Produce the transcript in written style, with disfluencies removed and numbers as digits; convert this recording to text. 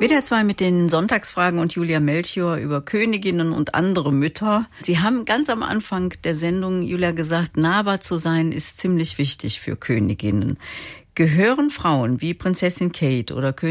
WDR 2 mit den Sonntagsfragen und Julia Melchior über Königinnen und andere Mütter. Sie haben ganz am Anfang der Sendung, Julia, gesagt, nahbar zu sein ist ziemlich wichtig für Königinnen. Gehören Frauen wie Prinzessin Kate oder